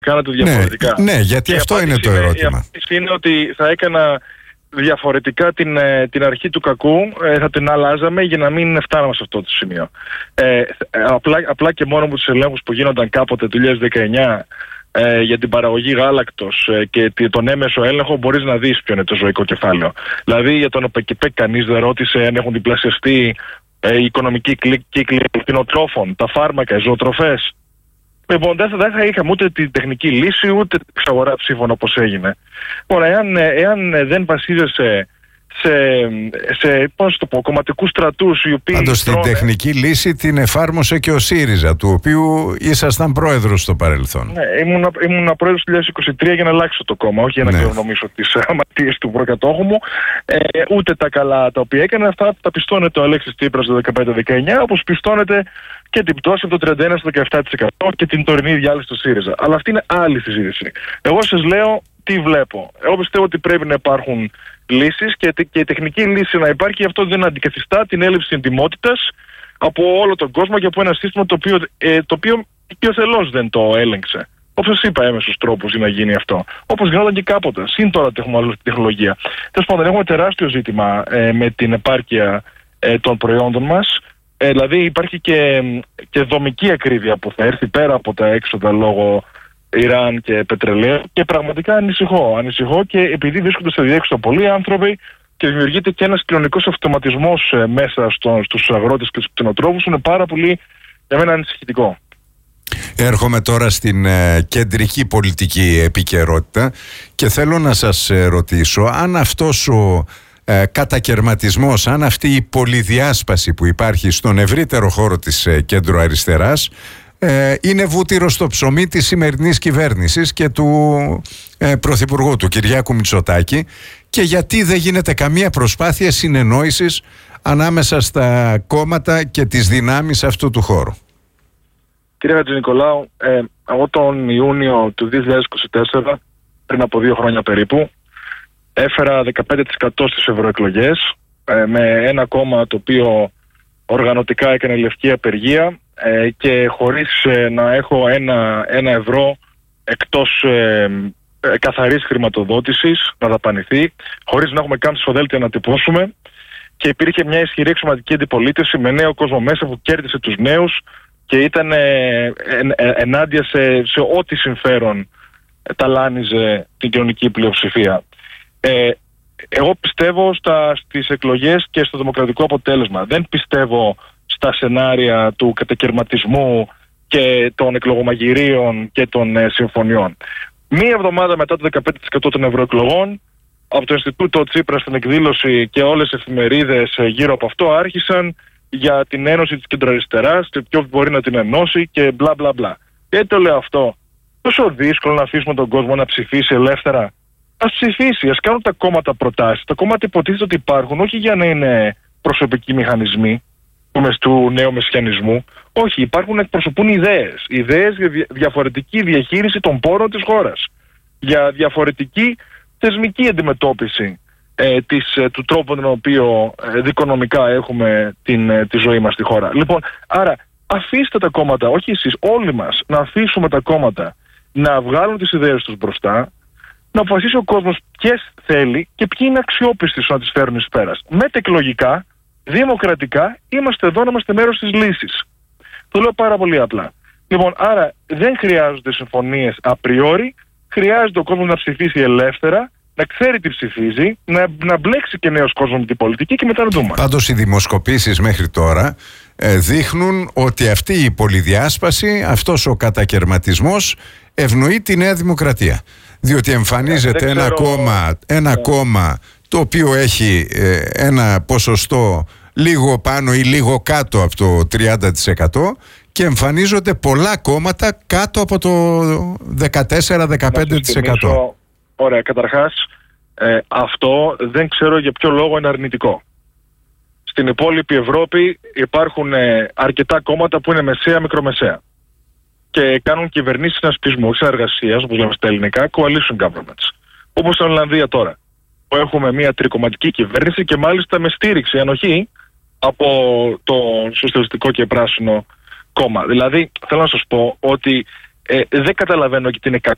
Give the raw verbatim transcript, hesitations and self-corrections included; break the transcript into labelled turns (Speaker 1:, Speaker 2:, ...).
Speaker 1: κάνατε διαφορετικά?
Speaker 2: Ναι, ναι, γιατί
Speaker 1: και
Speaker 2: αυτό είναι το ερώτημα.
Speaker 1: Η απάντηση είναι ότι θα έκανα διαφορετικά την, την αρχή του κακού, ε, θα την αλλάζαμε για να μην φτάναμε σε αυτό το σημείο. Ε, απλά, απλά και μόνο με τους ελέγχους που γίνονταν κάποτε το δύο χιλιάδες δεκαεννιά ε, για την παραγωγή γάλακτος ε, και τον έμεσο έλεγχο, μπορείς να δεις ποιο είναι το ζωικό κεφάλαιο. Δηλαδή για τον ΟΠΕΚΙΠΕΚ κανείς δεν ρώτησε αν έχουν διπλασιαστεί ε, οι οικονομικοί κύκλοι κτηνοτρόφων, τα φάρμακα, οι ζωοτροφές. Λοιπόν, δεν θα, θα είχαμε ούτε την τεχνική λύση, ούτε την εξαγορά ψήφων όπως έγινε. Τώρα, εάν, εάν δεν βασίζεσαι σε, σε πώς το πω, κομματικούς στρατούς οι οποίοι...
Speaker 2: Πάντως την τεχνική λύση την εφάρμοσε και ο ΣΥΡΙΖΑ, του οποίου ήσασταν πρόεδρος στο παρελθόν.
Speaker 1: Ναι, ήμουν, ήμουν πρόεδρος του δύο χιλιάδες είκοσι τρία για να αλλάξω το κόμμα, όχι για να κληρονομήσω ναι. τις αματίες του προκατόχου μου. Ε, ούτε τα καλά τα οποία έκανε, αυτά τα πιστώνεται ο Αλέξης Τσίπρας το δεκαπέντε δεκαεννιά, όπως πιστώνεται και την πτώση από το τριάντα ένα στο δεκαεπτά τοις εκατό και την τωρινή διάλυση του ΣΥΡΙΖΑ. Αλλά αυτή είναι άλλη συζήτηση. Εγώ σας λέω τι βλέπω. Εγώ πιστεύω ότι πρέπει να υπάρχουν λύσεις και, και η τεχνική λύση να υπάρχει, αυτό δεν αντικαθιστά την έλλειψη εντιμότητας από όλο τον κόσμο και από ένα σύστημα το οποίο, ε, το οποίο οικειοθελώς δεν το έλεγξε. Όπως σας είπα, έμεσους τρόπους για να γίνει αυτό. Όπως γινόταν και κάποτε. Συν τώρα την τεχνολογία. Τέλος πάντων, έχουμε τεράστιο ζήτημα ε, με την επάρκεια ε, των προϊόντων μας. Ε, δηλαδή υπάρχει και, και δομική ακρίβεια που θα έρθει πέρα από τα έξοδα λόγω Ιράν και πετρελαίου και πραγματικά ανησυχώ. Ανησυχώ και επειδή βρίσκονται σε διέξοδο πολλοί άνθρωποι και δημιουργείται και ένας κοινωνικός αυτοματισμός ε, μέσα στο, στους αγρότες και στους κτηνοτρόφους, είναι πάρα πολύ για μένα ανησυχητικό.
Speaker 2: Έρχομαι τώρα στην ε, κεντρική πολιτική επικαιρότητα και θέλω να σας ε, ρωτήσω αν αυτός ο ε, κατακερματισμός, αν αυτή η πολυδιάσπαση που υπάρχει στον ευρύτερο χώρο της ε, κέντρο αριστεράς ε, είναι βούτυρο στο ψωμί της σημερινής κυβέρνησης και του ε, Πρωθυπουργού, του Κυριάκου Μητσοτάκη, και γιατί δεν γίνεται καμία προσπάθεια συνεννόησης ανάμεσα στα κόμματα και τις δυνάμεις αυτού του χώρου.
Speaker 1: Κύριε Χατζηνικολάου, ε, εγώ τον Ιούνιο του δύο χιλιάδες είκοσι τέσσερα, πριν από δύο χρόνια περίπου, έφερα δεκαπέντε τοις εκατό στις ευρωεκλογές ε, με ένα κόμμα το οποίο οργανωτικά έκανε λευκή απεργία ε, και χωρίς ε, να έχω ένα, ένα ευρώ εκτός ε, ε, καθαρής χρηματοδότησης να δαπανηθεί, χωρίς να έχουμε καν ψηφοδέλτια να τυπώσουμε, και υπήρχε μια ισχυρή εξωματική αντιπολίτευση με νέο κόσμο μέσα που κέρδισε τους νέους και ήταν ε, ε, ε, ενάντια σε, σε ό,τι συμφέρον ταλάνιζε την κοινωνική πλειοψηφία. Ε, εγώ πιστεύω στα, στις εκλογές και στο δημοκρατικό αποτέλεσμα. Δεν πιστεύω στα σενάρια του κατακερματισμού και των εκλογομαγειρίων και των ε, συμφωνιών. Μία εβδομάδα μετά το δεκαπέντε τοις εκατό των ευρωεκλογών, από το Ινστιτούτο Τσίπρα στην εκδήλωση και όλες οι εφημερίδες γύρω από αυτό άρχισαν για την ένωση της κεντροαριστεράς και ποιο μπορεί να την ενώσει και μπλα μπλα μπλα. Γιατί το λέω αυτό? Τόσο δύσκολο να αφήσουμε τον κόσμο να ψηφίσει ελεύθερα? Ας ψηφίσει, ας κάνουν τα κόμματα προτάσεις. Τα κόμματα υποτίθεται ότι υπάρχουν όχι για να είναι προσωπικοί μηχανισμοί του νέου μεσιανισμού. Όχι, υπάρχουν, εκπροσωπούν ιδέες. Ιδέες για διαφορετική διαχείριση των πόρων της χώρας. Για διαφορετική θεσμική αντιμετώπιση ε, της, ε, του τρόπου τον οποίο ε, δικονομικά έχουμε την, ε, τη ζωή μας στη χώρα. Λοιπόν, άρα αφήστε τα κόμματα, όχι εσείς, όλοι μας, να αφήσουμε τα κόμματα να βγάλουν τις ιδέες τους μπροστά, να αποφασίσει ο κόσμος ποιες θέλει και ποιοι είναι αξιόπιστοι να τις φέρουν εις πέρας. Μετεκλογικά, δημοκρατικά, είμαστε εδώ να είμαστε μέρος της λύσης. Το λέω πάρα πολύ απλά. Λοιπόν, άρα δεν χρειάζονται συμφωνίες απριόρι, χρειάζεται ο κόσμος να ψηφίσει ελεύθερα, να ξέρει τι ψηφίζει, να, να μπλέξει και νέος κόσμος με την πολιτική και μετά να δούμε.
Speaker 2: Πάντως οι δημοσκοπήσεις μέχρι τώρα ε, δείχνουν ότι αυτή η πολυδιάσπαση, αυτός ο κατακερματισμός ευνοεί τη Νέα Δημοκρατία. Διότι εμφανίζεται ένα, ξέρω... κόμμα, ένα yeah. κόμμα το οποίο έχει ε, ένα ποσοστό λίγο πάνω ή λίγο κάτω από το τριάντα τοις εκατό και εμφανίζονται πολλά κόμματα κάτω από το δεκατέσσερα με δεκαπέντε τοις εκατό.
Speaker 1: Ωραία, καταρχάς ε, αυτό δεν ξέρω για ποιο λόγο είναι αρνητικό. Στην υπόλοιπη Ευρώπη υπάρχουν ε, αρκετά κόμματα που είναι μεσαία, μικρομεσαία και κάνουν κυβερνήσεις συνασπισμού, συνεργασίας, όπως λέμε στα ελληνικά, coalition governments. Όπως στην Ολλανδία τώρα, που έχουμε μια τρικομματική κυβέρνηση και μάλιστα με στήριξη, ανοχή, από το Σοσιαλιστικό και Πράσινο κόμμα. Δηλαδή, θέλω να σας πω ότι ε, δεν καταλαβαίνω και τι είναι κακό